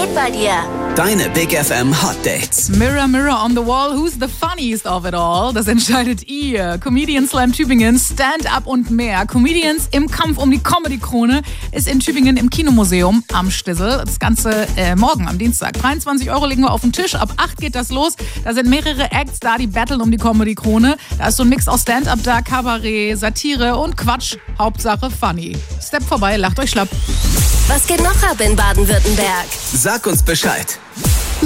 geht bei dir? Deine Big FM Hot Dates. Mirror, mirror on the wall, who's the funniest of it all? Das entscheidet ihr. Comedian Slam Tübingen, Stand-up und mehr. Comedians im Kampf um die Comedy-Krone ist in Tübingen im Kinomuseum am Stissel. Das Ganze morgen am Dienstag. 23 € legen wir auf den Tisch. Ab 8 geht das los. Da sind mehrere Acts da, die battlen um die Comedy-Krone. Da ist so ein Mix aus Stand-up da, Kabarett, Satire und Quatsch. Hauptsache funny. Step vorbei, lacht euch schlapp. Was geht noch ab in Baden-Württemberg? Sag uns Bescheid.